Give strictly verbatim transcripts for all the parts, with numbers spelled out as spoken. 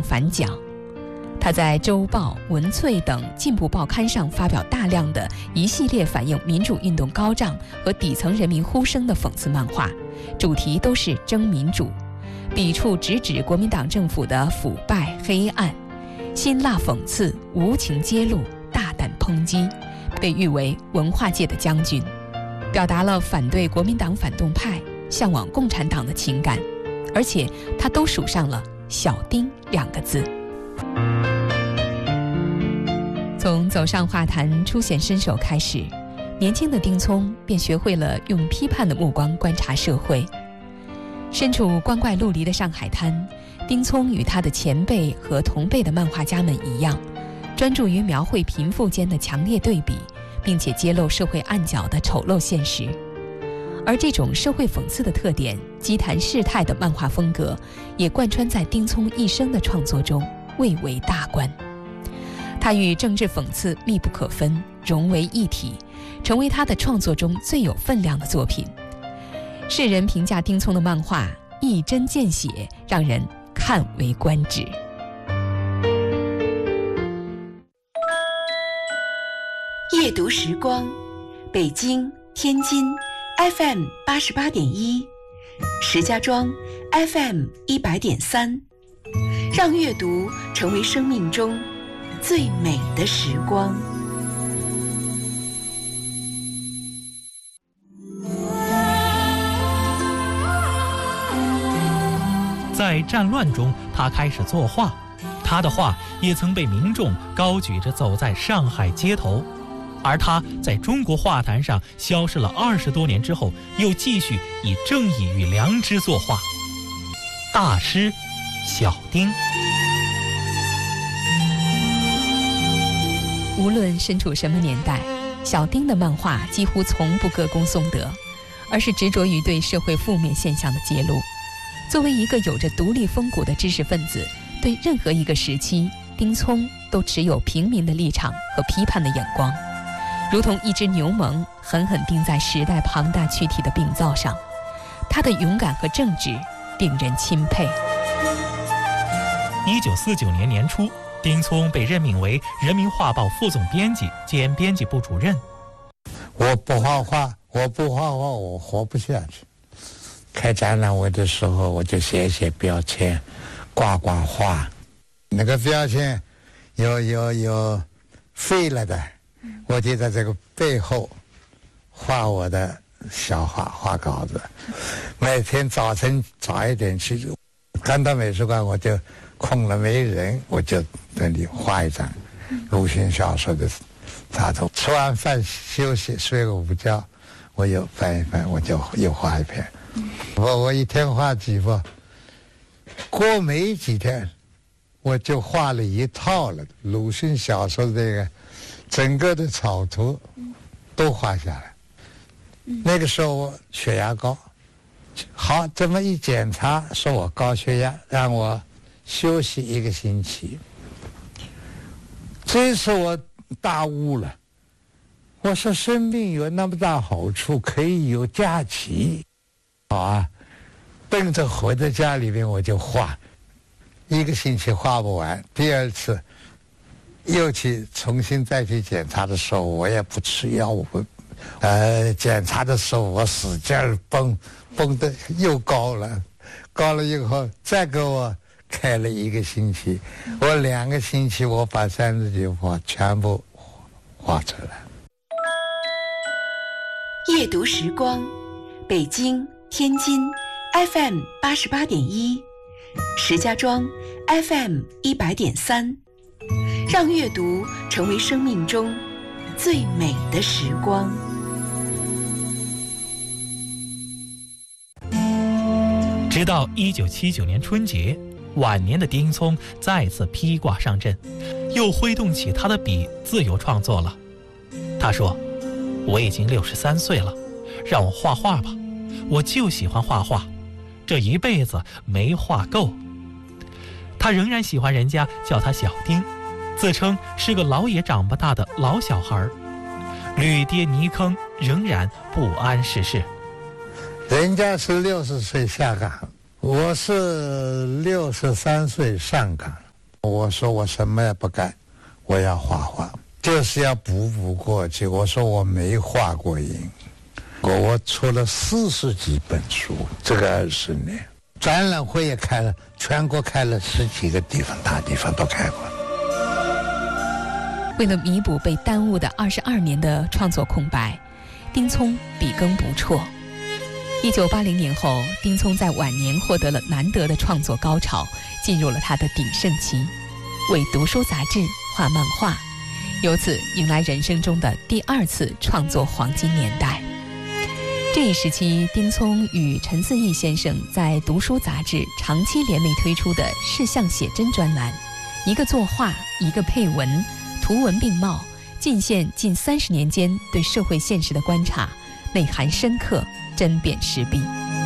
上反蒋。他在《周报》《文萃》等进步报刊上发表大量的一系列反映民主运动高涨和底层人民呼声的讽刺漫画，主题都是争民主，笔触直指国民党政府的腐败黑暗，辛辣讽刺，无情揭露，大胆抨击，被誉为文化界的将军，表达了反对国民党反动派、向往共产党的情感，而且他都署上了小丁两个字。从走上画坛初显身手开始，年轻的丁聪便学会了用批判的目光观察社会。身处光怪陆离的上海滩，丁聪与他的前辈和同辈的漫画家们一样，专注于描绘贫富间的强烈对比，并且揭露社会暗角的丑陋现实。而这种社会讽刺的特点，激谈事态的漫画风格，也贯穿在丁聪一生的创作中，蔚为大观。他与政治讽刺密不可分，融为一体，成为他的创作中最有分量的作品。世人评价丁聪的漫画一针见血，让人看为观止。 夜读时光，北京、天津 F M 八十八点一，石家庄 F M 一百点三，让阅读成为生命中最美的时光。 在战乱中，他开始作画，他的画也曾被民众高举着走在上海街头。而他在中国画坛上消失了二十多年之后，又继续以正义与良知作画。大师小丁。 无论身处什么年代，小丁的漫画几乎从不歌功颂德，而是执着于对社会负面现象的揭露。作为一个有着独立风骨的知识分子，对任何一个时期，丁聪都持有平民的立场和批判的眼光，如同一只牛虻狠狠钉在时代庞大躯体的病灶上。他的勇敢和正直令人钦佩。 一九四九年年初，丁聪被任命为人民画报副总编辑兼编辑部主任。 我不画画，我不画画，我活不下去。开展览会的时候，我就写写标签，挂挂画。那个标签有有有废了的，我就在这个背后画我的小画画稿子。每天早晨早一点去，刚到美术馆我就空了没人，我就那里画一张鲁迅小说的插图。吃完饭休息睡个午觉，我又翻一翻，我就又画一篇。我我一天画几幅，过没几天我就画了一套了。鲁迅小说的这个整个的草图都画下来。那个时候我血压高，好这么一检查说我高血压，让我休息一个星期。这次我大悟了，我说生病有那么大好处，可以有假期。好啊，奔着回到家里面我就画，一个星期画不完。第二次又去重新再去检查的时候，我也不吃药，我不呃检查的时候我使劲儿蹦，蹦得又高了，高了以后再给我开了一个星期，我两个星期我把三十几画全部画出来。 夜读时光，北京、天津 F M 八十八点一，石家庄 F M 一百点三，让阅读成为生命中最美的时光。 直到一九七九年春节，晚年的丁聪再次披挂上阵，又挥动起他的笔，自由创作了。他说：“我已经六十三岁了，让我画画吧。我就喜欢画画，这一辈子没画够。”他仍然喜欢人家叫他小丁，自称是个老也长不大的老小孩，屡跌泥坑，仍然不谙世事。 人家是六十岁下岗，我是六十三岁上岗。 我说我什么也不干，我要画画，就是要补补过去。我说我没画过影，我我出了四十几本书，这个二十年，展览会也开了，全国开了十几个地方，大地方都开过。 为了弥补被耽误的二十二年的创作空白，丁聪笔耕不辍。一九八零年后，丁聪在晚年获得了难得的创作高潮，进入了他的鼎盛期，为读书杂志画漫画，由此迎来人生中的第二次创作黄金年代。这一时期，丁聪与陈自毅先生在读书杂志长期联袂推出的视像写真专栏，一个作画，一个配文，图文并茂，尽现近三十年间对社会现实的观察，内涵深刻，针砭时弊。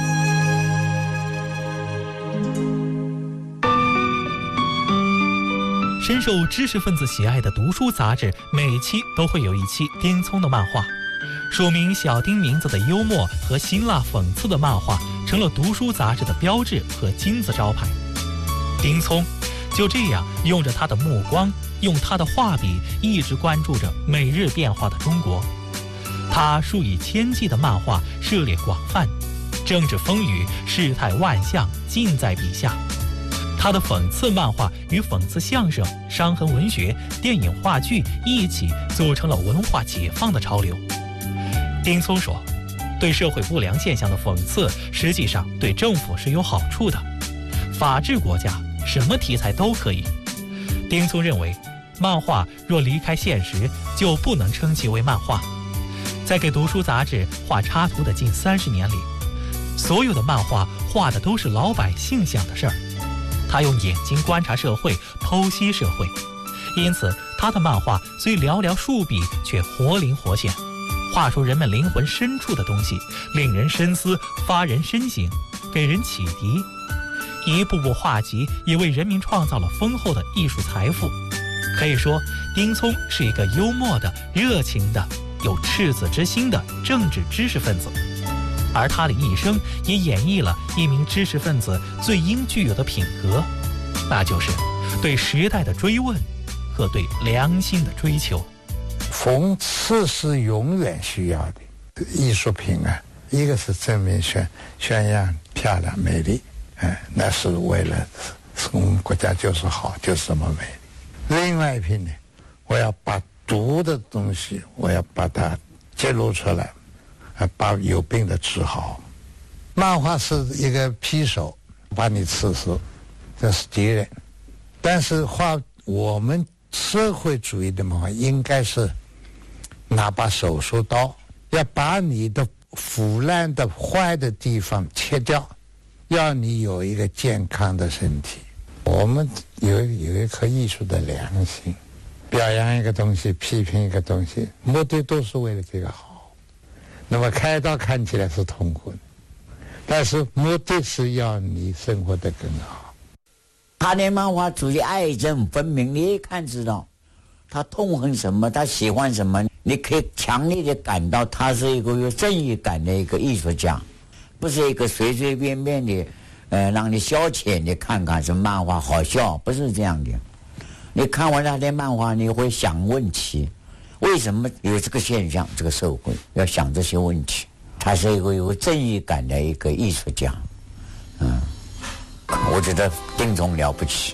深受知识分子喜爱的读书杂志，每期都会有一期丁聪的漫画。署名小丁名字的幽默和辛辣讽刺的漫画，成了读书杂志的标志和金字招牌。丁聪就这样用着他的目光，用他的画笔，一直关注着每日变化的中国。他数以千计的漫画涉猎广泛，政治风雨、世态万象尽在笔下。他的讽刺漫画与讽刺相声、伤痕文学、电影话剧一起组成了文化解放的潮流。丁聪说，对社会不良现象的讽刺实际上对政府是有好处的，法治国家什么题材都可以。丁聪认为，漫画若离开现实，就不能称其为漫画。在给读书杂志画插图的近三十年里，所有的漫画画的都是老百姓想的事儿。他用眼睛观察社会，剖析社会，因此他的漫画虽寥寥数笔，却活灵活现，画出人们灵魂深处的东西，令人深思，发人深省，给人启迪。一部部画集也为人民创造了丰厚的艺术财富。可以说，丁聪是一个幽默的、热情的、有赤子之心的政治知识分子，而他的一生也演绎了一名知识分子最应具有的品格，那就是对时代的追问和对良心的追求。 讽刺是永远需要的，艺术品啊，一个是正面宣宣扬漂亮美丽，哎，那是为了我们国家就是好，就是这么美丽。另外一批呢，我要把毒的东西，我要把它揭露出来，把有病的治好。漫画是一个匕首，把你刺死，这是敌人。但是画我们社会主义的漫画应该是拿把手术刀，要把你的腐烂的坏的地方切掉，要你有一个健康的身体。我们有有一颗艺术的良心，表扬一个东西，批评一个东西，目的都是为了这个好。那么开刀看起来是痛苦的，但是目的是要你生活得更好。 他的漫画主义爱憎分明，你一看知道他痛恨什么，他喜欢什么，你可以强烈的感到他是一个有正义感的一个艺术家，不是一个随随便便的呃，让你消遣的看看什么漫画好笑，不是这样的。你看完他的漫画，你会想问题，为什么有这个现象？这个社会要想这些问题。他是一个有正义感的一个艺术家，嗯，我觉得丁聪了不起。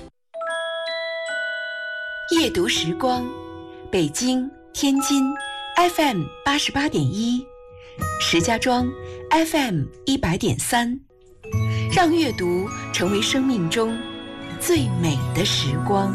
夜读时光，北京、天津 F M 八十八点一，石家庄 F M 一百点三，让阅读成为生命中最美的时光。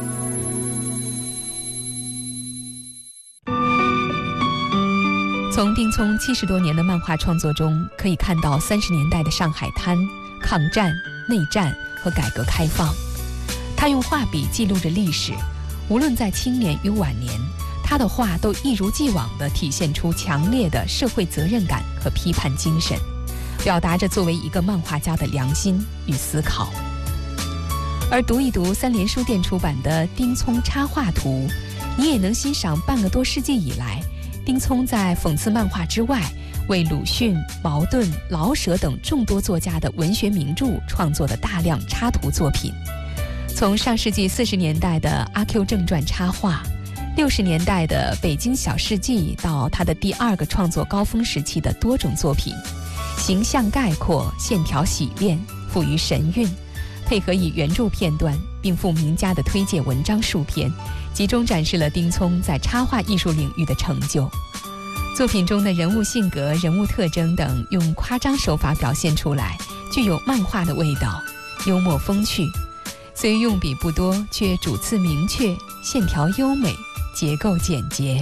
从丁聪七十多年的漫画创作中，可以看到三十年代的上海滩、抗战、内战和改革开放。他用画笔记录着历史，无论在青年与晚年，他的画都一如既往地体现出强烈的社会责任感和批判精神，表达着作为一个漫画家的良心与思考。而读一读三联书店出版的《丁聪插画图》，你也能欣赏半个多世纪以来丁聪在讽刺漫画之外，为鲁迅、茅盾、老舍等众多作家的文学名著创作的大量插图作品。 从上世纪四十年代的《阿 Q 正传》插画，六十年代的《北京小世纪》，到他的第二个创作高峰时期的多种作品，形象概括，线条洗练，富于神韵，配合以原著片段并附名家的推介文章数篇，集中展示了丁聪在插画艺术领域的成就。作品中的人物性格、人物特征等用夸张手法表现出来，具有漫画的味道，幽默风趣。虽用笔不多，却主次明确，线条优美，结构简洁。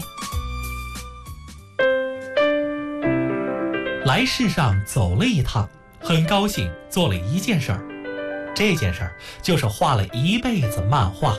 来世上走了一趟，很高兴做了一件事儿，这件事儿就是画了一辈子漫画。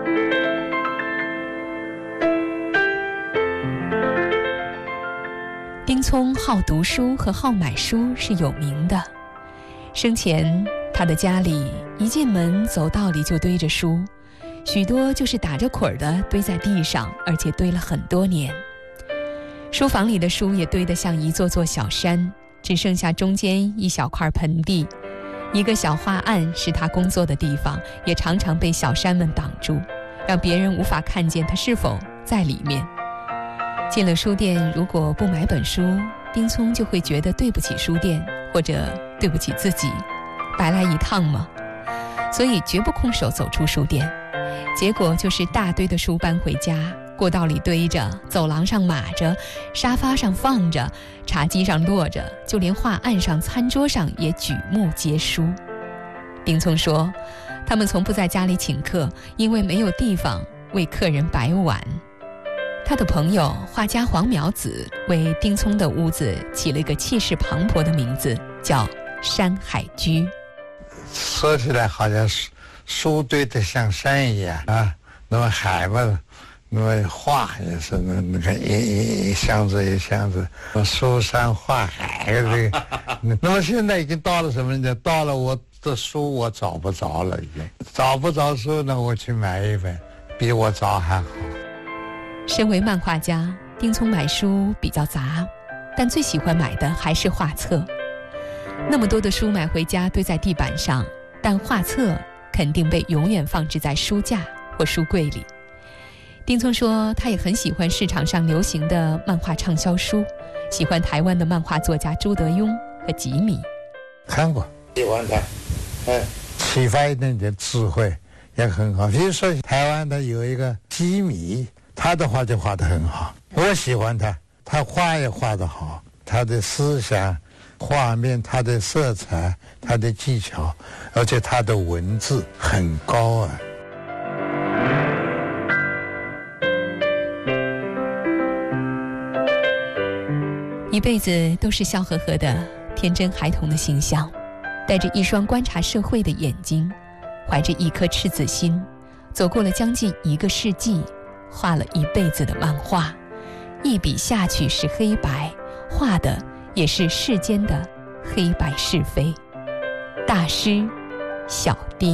丁聪好读书和好买书是有名的，生前他的家里一进门走道里就堆着书，许多就是打着捆的堆在地上，而且堆了很多年。书房里的书也堆得像一座座小山，只剩下中间一小块盆地。一个小画案是他工作的地方，也常常被小山们挡住，让别人无法看见他是否在里面。进了书店，如果不买本书，丁聪就会觉得对不起书店，或者对不起自己，白来一趟吗？所以绝不空手走出书店。结果就是大堆的书搬回家，过道里堆着，走廊上码着，沙发上放着，茶几上落着，就连画案上、餐桌上也举目皆书。丁聪说，他们从不在家里请客，因为没有地方为客人摆碗。他的朋友画家黄苗子为丁聪的屋子起了一个气势磅礴的名字，叫山海居。 说起来好像是书堆得像山一样啊，那么海嘛，那么画也是那那个一一一箱子一箱子，书山画海这个。那么现在已经到了什么呢？到了我的书我找不着了，已经找不着书呢，我去买一本，比我找还好。 身为漫画家，丁聪买书比较杂，但最喜欢买的还是画册。那么多的书买回家堆在地板上，但画册肯定被永远放置在书架或书柜里。丁聪说，他也很喜欢市场上流行的漫画畅销书，喜欢台湾的漫画作家朱德庸和吉米。 看过，喜欢他，哎，启发一点点智慧也很好。比如说台湾的有一个吉米，他的画就画得很好，我喜欢他，他画也画得好，他的思想、画面、他的色彩、他的技巧，而且他的文字很高啊。 一辈子都是笑呵呵的天真孩童的形象，带着一双观察社会的眼睛，怀着一颗赤子心，走过了将近一个世纪，画了一辈子的漫画，一笔下去是黑白，画的也是世间的黑白是非。大师小丁。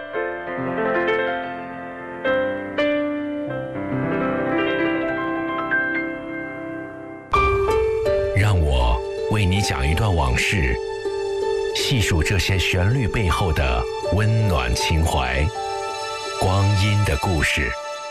让我为你讲一段往事，细数这些旋律背后的温暖情怀，光阴的故事。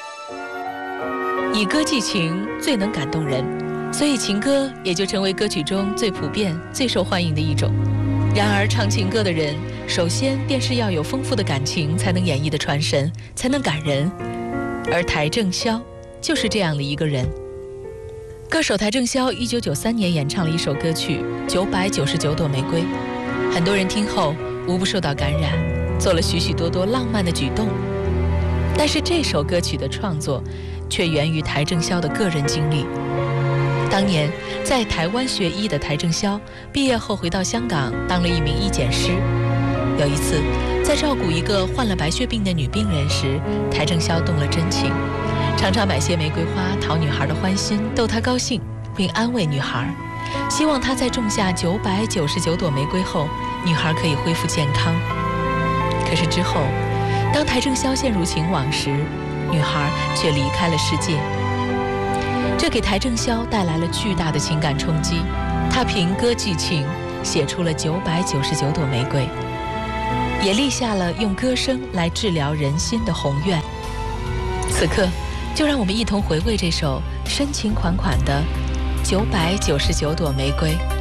以歌寄情最能感动人，所以情歌也就成为歌曲中最普遍、最受欢迎的一种。然而唱情歌的人，首先便是要有丰富的感情，才能演绎的传神，才能感人。而邰正宵就是这样的一个人。歌手邰正宵一九九三年演唱了一首歌曲《九百九十九朵玫瑰》，很多人听后无不受到感染，做了许许多多浪漫的举动。但是这首歌曲的创作却源于邰正宵的个人经历。当年在台湾学医的邰正宵毕业后回到香港当了一名医检师。有一次在照顾一个患了白血病的女病人时，邰正宵动了真情，常常买些玫瑰花讨女孩的欢心，逗她高兴，并安慰女孩，希望她在种下九百九十九朵玫瑰后，女孩可以恢复健康。可是之后，当邰正宵陷入情网时，女孩却离开了世界。这给邰正宵带来了巨大的情感冲击，他凭歌寄情，写出了九百九十九朵玫瑰。 也立下了用歌声来治疗人心的宏愿。此刻，就让我们一同回味这首深情款款的《九百九十九朵玫瑰》。